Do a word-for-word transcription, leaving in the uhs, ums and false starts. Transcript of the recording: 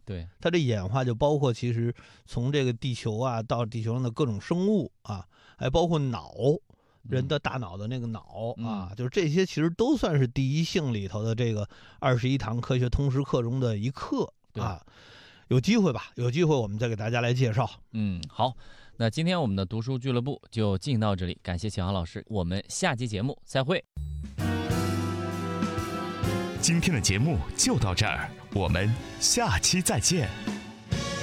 对， 它的演化就包括其实从这个地球啊到地球上的各种生物啊，还包括脑。人的大脑的那个脑、 嗯、 啊，就是这些其实都算是第一性里头的这个二十一堂科学通识课中的一课啊。有机会吧，有机会我们再给大家来介绍。 嗯，好，那今天我们的读书俱乐部就进到这里，感谢启航老师，我们下期节目再会。 今天的节目就到这儿，我们下期再见。